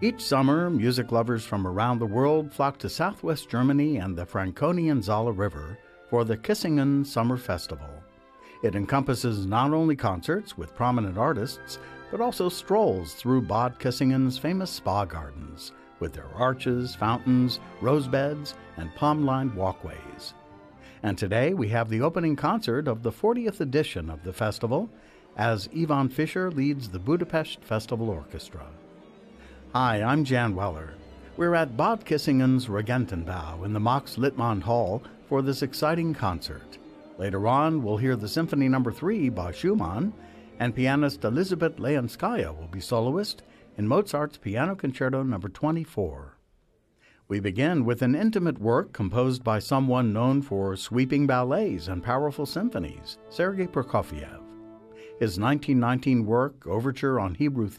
Each summer, music lovers from around the world flock to southwest Germany and the Franconian Saale River for the Kissingen Summer Festival. It encompasses not only concerts with prominent artists, but also strolls through Bad Kissingen's famous spa gardens, with their arches, fountains, rose beds, and palm-lined walkways. And today we have the opening concert of the 40th edition of the festival, as Ivan Fischer leads the Budapest Festival Orchestra. Hi, I'm Jan Weller. We're at Bad Kissingen's Regentenbau in the Max Littmann Hall for this exciting concert. Later on, we'll hear the Symphony No. 3 by Schumann, and pianist Elizabeth Leonskaya will be soloist in Mozart's Piano Concerto No. 24. We begin with an intimate work composed by someone known for sweeping ballets and powerful symphonies, Sergei Prokofiev. His 1919 work, Overture on Hebrew